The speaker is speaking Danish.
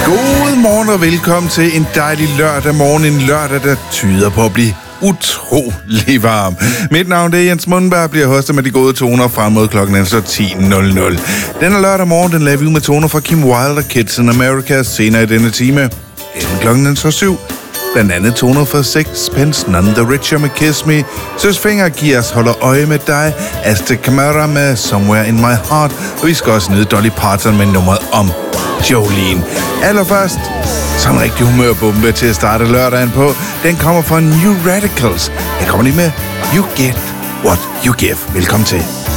God morgen og velkommen til en dejlig lørdag morgen. En lørdag, der tyder på at blive utrolig varm. Mit navn er Jens Mundberg, bliver hostet med de gode toner frem mod klokken 10.00. Denne lørdag morgen, den lader vi ud med toner fra Kim Wilde og Kids in America senere i denne time. Inden klokken 7. Blandt andet toner fra Sixpence, None the Richer med Kiss Me, Søs Finger Gears holder øje med dig, Aztec Camara med Somewhere in My Heart, og vi skal også nyde Dolly Parton med nummeret om Jolene. Allerførst, så en rigtig humørbombe til at starte lørdagen på. Den kommer fra New Radicals. Jeg kommer lige med You Get What You Give. Velkommen til.